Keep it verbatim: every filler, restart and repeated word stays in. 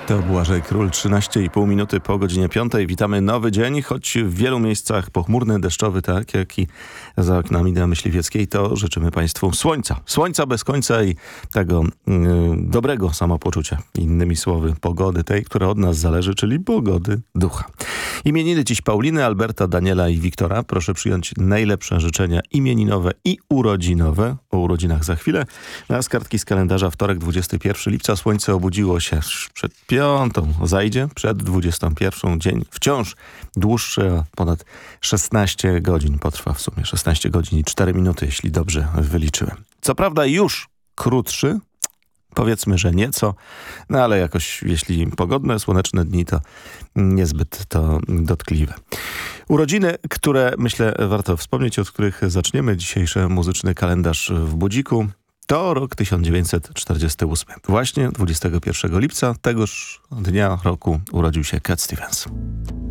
To Błażej Król, trzynaście i pół minuty po godzinie piątej. Witamy nowy dzień, choć w wielu miejscach pochmurny, deszczowy, tak jak i za oknami na Myśliwieckiej, to życzymy Państwu słońca. Słońca bez końca i tego yy, dobrego samopoczucia. Innymi słowy, pogody tej, która od nas zależy, czyli pogody ducha. Imieniny dziś Pauliny, Alberta, Daniela i Wiktora. Proszę przyjąć najlepsze życzenia imieninowe i urodzinowe. O urodzinach za chwilę. A z kartki z kalendarza wtorek, dwudziestego pierwszego lipca. Słońce obudziło się przed piątą. Zajdzie przed dwudziestą pierwszą. Dzień wciąż dłuższy, a ponad szesnaście godzin potrwa w sumie. szesnaście godzin i cztery minuty, jeśli dobrze wyliczyłem. Co prawda już krótszy, powiedzmy, że nieco, no ale jakoś jeśli pogodne, słoneczne dni, to niezbyt to dotkliwe. Urodziny, które myślę warto wspomnieć, od których zaczniemy dzisiejszy muzyczny kalendarz w Budziku, to rok tysiąc dziewięćset czterdziesty ósmy. Właśnie dwudziestego pierwszego lipca tegoż dnia roku urodził się Cat Stevens.